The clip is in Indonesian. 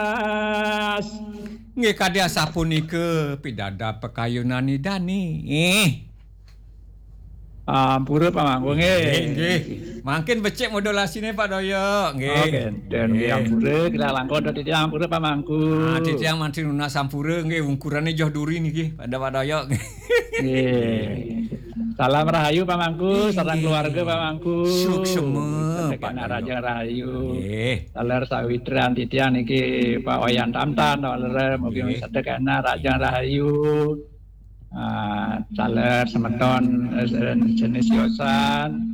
Nggih kadya sapunika pidada pekayunan Dani. Ampura pamangku Nggih. Mangkin becik modulasine Pak Doyo. Nggih. Dan ampura kita langkon dadi ampura pamangku. Titiang mantri lunak sampura nggih ukurane joh duri niki pada Pak Doyo. Nggih. Salam rahayu pamangku, sareng keluarga pamangku. Suksema Pak Raja Rahayu. Nggih. Saler sawitran titiang niki Pak Wayan Tamtan, saler mugi sedekana Raja Rahayu. Saler semeton jenis yosan